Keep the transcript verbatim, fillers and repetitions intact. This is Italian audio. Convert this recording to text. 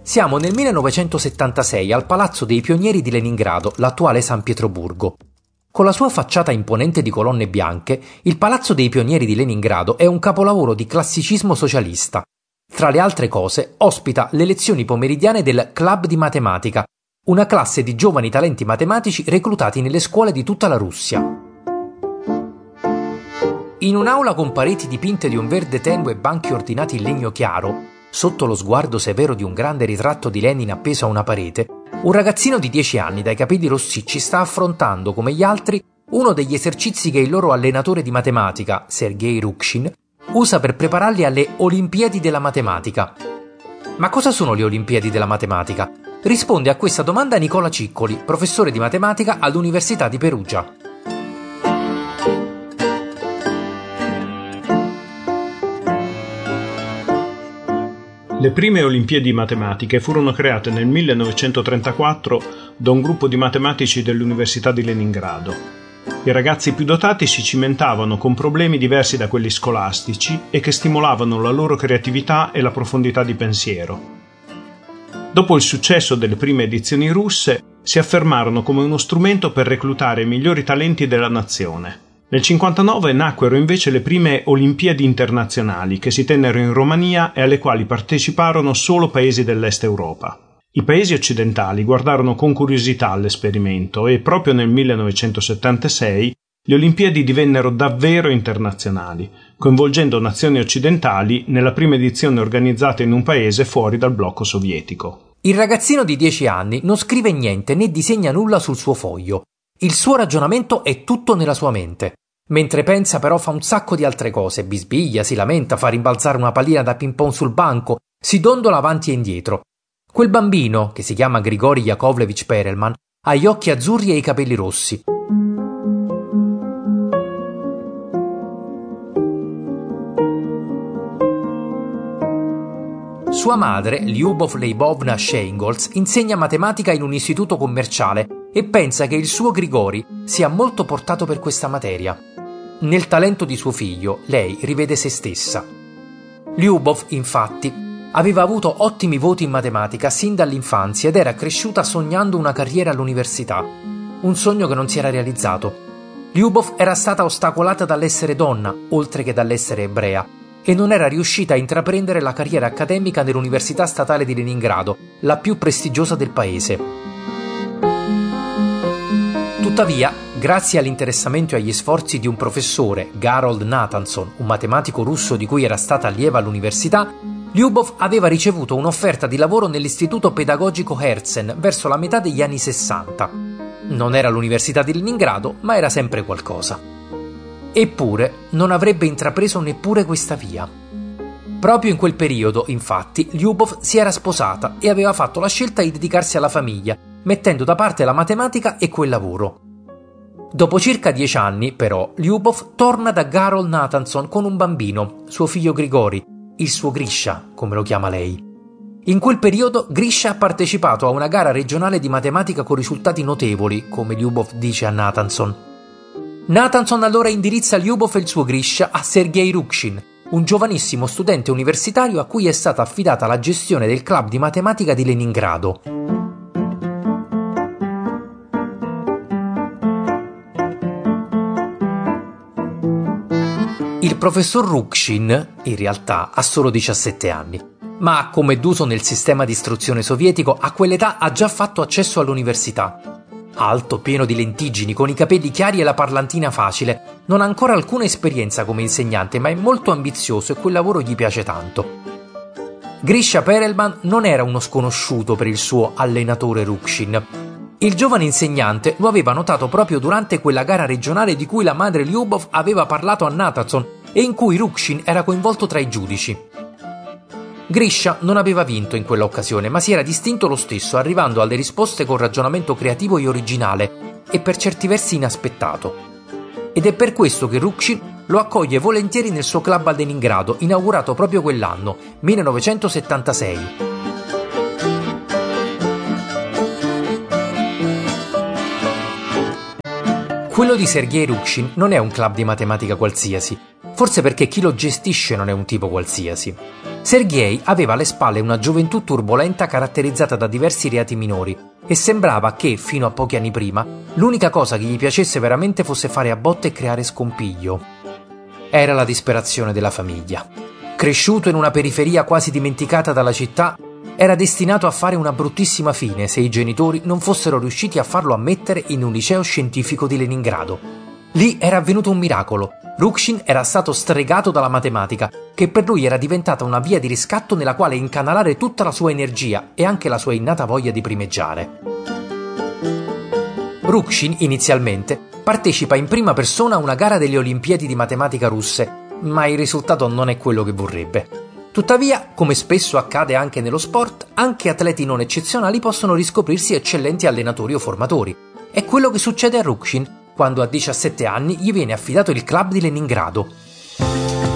Siamo nel millenovecentosettantasei al Palazzo dei Pionieri di Leningrado, l'attuale San Pietroburgo. Con la sua facciata imponente di colonne bianche, il Palazzo dei Pionieri di Leningrado è un capolavoro di classicismo socialista. Tra le altre cose, ospita le lezioni pomeridiane del Club di Matematica, una classe di giovani talenti matematici reclutati nelle scuole di tutta la Russia. In un'aula con pareti dipinte di un verde tenue e banchi ordinati in legno chiaro, sotto lo sguardo severo di un grande ritratto di Lenin appeso a una parete, un ragazzino di dieci anni dai capelli rossicci sta affrontando, come gli altri, uno degli esercizi che il loro allenatore di matematica, Sergei Rukshin, usa per prepararli alle Olimpiadi della matematica. Ma cosa sono le Olimpiadi della matematica? Risponde a questa domanda Nicola Ciccoli, professore di matematica all'Università di Perugia. Le prime Olimpiadi matematiche furono create nel millenovecentotrentaquattro da un gruppo di matematici dell'Università di Leningrado. I ragazzi più dotati si cimentavano con problemi diversi da quelli scolastici e che stimolavano la loro creatività e la profondità di pensiero. Dopo il successo delle prime edizioni russe, si affermarono come uno strumento per reclutare i migliori talenti della nazione. Nel cinquantanove nacquero invece le prime Olimpiadi internazionali che si tennero in Romania e alle quali parteciparono solo paesi dell'Est Europa. I paesi occidentali guardarono con curiosità all'esperimento e proprio nel millenovecentosettantasei le Olimpiadi divennero davvero internazionali, coinvolgendo nazioni occidentali nella prima edizione organizzata in un paese fuori dal blocco sovietico. Il ragazzino di dieci anni non scrive niente né disegna nulla sul suo foglio. Il suo ragionamento è tutto nella sua mente. Mentre pensa però fa un sacco di altre cose, bisbiglia, si lamenta, fa rimbalzare una pallina da ping pong sul banco, si dondola avanti e indietro. Quel bambino, che si chiama Grigori Yakovlevich Perelman, ha gli occhi azzurri e i capelli rossi. Sua madre, Lyubov Leibovna Sheingolz, insegna matematica in un istituto commerciale e pensa che il suo Grigori sia molto portato per questa materia. Nel talento di suo figlio, lei rivede se stessa. Lyubov, infatti, aveva avuto ottimi voti in matematica sin dall'infanzia ed era cresciuta sognando una carriera all'università, un sogno che non si era realizzato. Lyubov era stata ostacolata dall'essere donna, oltre che dall'essere ebrea, e non era riuscita a intraprendere la carriera accademica nell'Università Statale di Leningrado, la più prestigiosa del paese. Tuttavia, grazie all'interessamento e agli sforzi di un professore, Garold Nathanson, un matematico russo di cui era stata allieva all'università, Lyubov aveva ricevuto un'offerta di lavoro nell'istituto pedagogico Herzen verso la metà degli anni sessanta. Non era l'Università di Leningrado, ma era sempre qualcosa. Eppure non avrebbe intrapreso neppure questa via. Proprio in quel periodo, infatti, Lyubov si era sposata e aveva fatto la scelta di dedicarsi alla famiglia, mettendo da parte la matematica e quel lavoro. Dopo circa dieci anni, però, Lyubov torna da Garold Nathanson con un bambino, suo figlio Grigori, il suo Grisha, come lo chiama lei. In quel periodo Grisha ha partecipato a una gara regionale di matematica con risultati notevoli, come Lyubov dice a Nathanson. Nathanson allora indirizza Lyubov e il suo Grisha a Sergei Rukshin, un giovanissimo studente universitario a cui è stata affidata la gestione del club di matematica di Leningrado. Il professor Rukshin, in realtà, ha solo diciassette anni, ma, come d'uso nel sistema di istruzione sovietico, a quell'età ha già fatto accesso all'università. Alto, pieno di lentiggini, con i capelli chiari e la parlantina facile, non ha ancora alcuna esperienza come insegnante, ma è molto ambizioso e quel lavoro gli piace tanto. Grisha Perelman non era uno sconosciuto per il suo allenatore Rukshin. Il giovane insegnante lo aveva notato proprio durante quella gara regionale di cui la madre Lyubov aveva parlato a Nathanson e in cui Rukshin era coinvolto tra i giudici. Grisha non aveva vinto in quell'occasione, ma si era distinto lo stesso, arrivando alle risposte con ragionamento creativo e originale, e per certi versi inaspettato. Ed è per questo che Rukshin lo accoglie volentieri nel suo club a Leningrado, inaugurato proprio quell'anno, millenovecentosettantasei. Quello di Sergei Rukshin non è un club di matematica qualsiasi, forse perché chi lo gestisce non è un tipo qualsiasi. Sergej aveva alle spalle una gioventù turbolenta caratterizzata da diversi reati minori e sembrava che, fino a pochi anni prima, l'unica cosa che gli piacesse veramente fosse fare a botte e creare scompiglio. Era la disperazione della famiglia. Cresciuto in una periferia quasi dimenticata dalla città, era destinato a fare una bruttissima fine se i genitori non fossero riusciti a farlo ammettere in un liceo scientifico di Leningrado. Lì era avvenuto un miracolo. Rukshin era stato stregato dalla matematica, che per lui era diventata una via di riscatto nella quale incanalare tutta la sua energia e anche la sua innata voglia di primeggiare. Rukshin, inizialmente, partecipa in prima persona a una gara delle Olimpiadi di matematica russe, ma il risultato non è quello che vorrebbe. Tuttavia, come spesso accade anche nello sport, anche atleti non eccezionali possono riscoprirsi eccellenti allenatori o formatori. È quello che succede a Rukshin, quando a diciassette anni gli viene affidato il club di Leningrado.